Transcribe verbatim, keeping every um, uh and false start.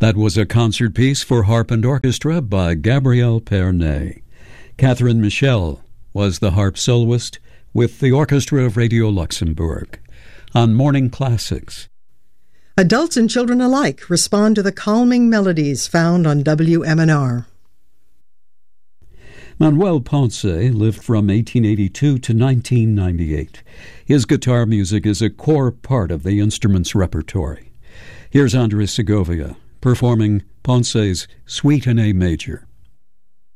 That was a concert piece for harp and orchestra by Gabriel Pernet. Catherine Michel was the harp soloist with the Orchestra of Radio Luxembourg. On Morning Classics, adults and children alike respond to the calming melodies found on W M N R. Manuel Ponce lived from eighteen eighty-two to nineteen ninety-eight. His guitar music is a core part of the instrument's repertory. Here's Andres Segovia performing Ponce's Suite in A Major.